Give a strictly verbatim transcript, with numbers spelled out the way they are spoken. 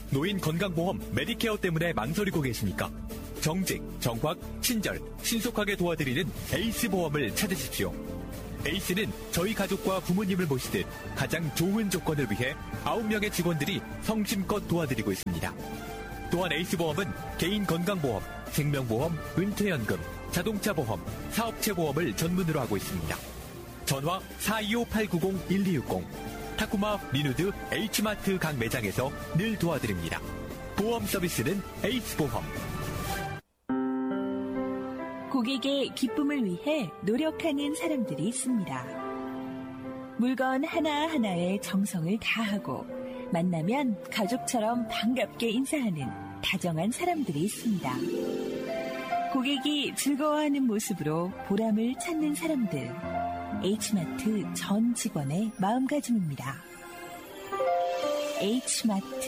노인 건강보험 메디케어 때문에 망설이고 계십니까? 정직, 정확, 친절, 신속하게 도와드리는 에이스 보험을 찾으십시오. 에이스는 저희 가족과 부모님을 모시듯 가장 좋은 조건을 위해 아홉 명의 직원들이 성심껏 도와드리고 있습니다. 또한 에이스 보험은 개인 건강보험, 생명보험, 은퇴연금, 자동차 보험, 사업체 보험을 전문으로 하고 있습니다. 전화 사이오 팔구공 일이육공, 타쿠마 리누드 H마트 각 매장에서 늘 도와드립니다. 보험 서비스는 에이스 보험. 고객의 기쁨을 위해 노력하는 사람들이 있습니다. 물건 하나하나에 정성을 다하고 만나면 가족처럼 반갑게 인사하는 다정한 사람들이 있습니다. 고객이 즐거워하는 모습으로 보람을 찾는 사람들, H마트 전 직원의 마음가짐입니다. H마트